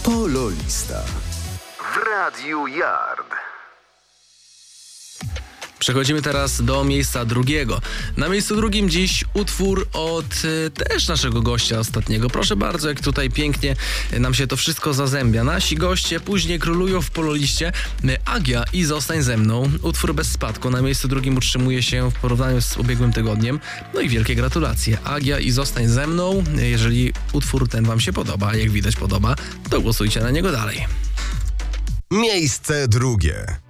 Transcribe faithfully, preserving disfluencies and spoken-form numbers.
Pololista w Radiu Yard. Przechodzimy teraz do miejsca drugiego. Na miejscu drugim dziś utwór od y, też naszego gościa ostatniego. Proszę bardzo, jak tutaj pięknie nam się to wszystko zazębia. Nasi goście później królują w Pololiście. Y, Agia i Zostań ze mną. Utwór bez spadku. Na miejscu drugim utrzymuje się w porównaniu z ubiegłym tygodniem. No i wielkie gratulacje. Agia i Zostań ze mną. Jeżeli utwór ten wam się podoba, jak widać podoba, to głosujcie na niego dalej. Miejsce drugie.